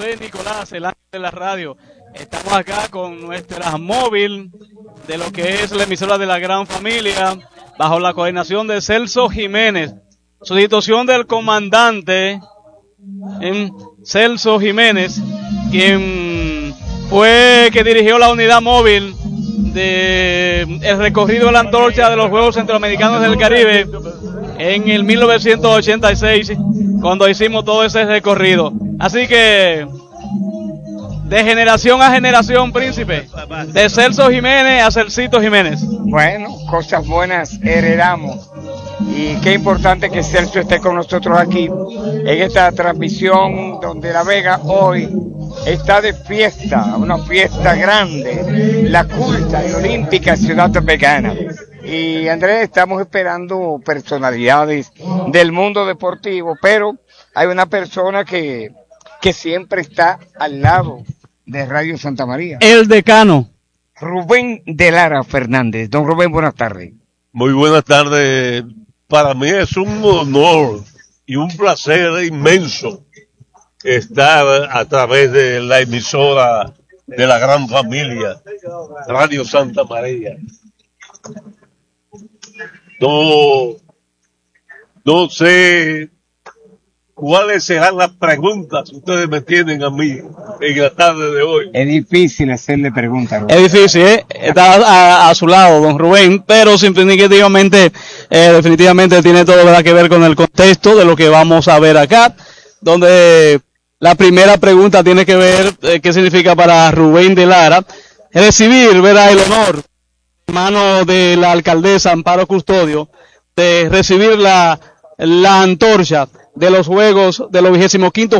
José Nicolás, el ángel de la radio. Estamos acá con nuestra móvil de lo que es la emisora de la gran familia, bajo la coordinación de Celso Jiménez. Sustitución del comandante Celso Jiménez, quien fue que dirigió la unidad móvil de el recorrido de la antorcha de los Juegos Centroamericanos del Caribe en el 1986, cuando hicimos todo ese recorrido. Así que de generación a generación, príncipe, de Celso Jiménez a Celcito Jiménez. Bueno, cosas buenas heredamos. Y qué importante que Celso esté con nosotros aquí en esta transmisión donde La Vega hoy está de fiesta, una fiesta grande, la culta y olímpica ciudad vegana. Y Andrés, estamos esperando personalidades del mundo deportivo, pero hay una persona que siempre está al lado de Radio Santa María. El decano. Rubén de Lara Fernández. Don Rubén, buenas tardes. Muy buenas tardes. Para mí es un honor y un placer inmenso estar a través de la emisora de la gran familia, Radio Santa María. No sé cuáles serán las preguntas que ustedes me tienen a mí en la tarde de hoy. Es difícil hacerle preguntas. Es difícil, está a su lado, don Rubén, pero definitivamente tiene todo que ver con el contexto de lo que vamos a ver acá, donde la primera pregunta tiene que ver qué significa para Rubén de Lara recibir, ¿verdad?, el honor, hermano de la alcaldesa Amparo Custodio, de recibir la antorcha de los Juegos de los 25º